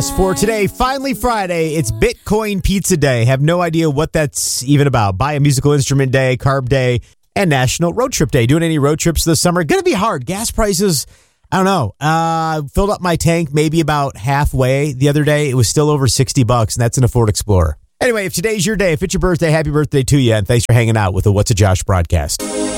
For today, finally Friday, it's Bitcoin Pizza Day. Have no idea what that's even about. Buy a musical instrument day, carb day, and National Road Trip Day. Doing any road trips this summer? Going to be hard. Gas prices, I don't know. Filled up my tank maybe about halfway the other day. It was still over $60, and that's in a Ford Explorer. Anyway, if today's your day, if it's your birthday, happy birthday to you, and thanks for hanging out with the What's a Josh broadcast.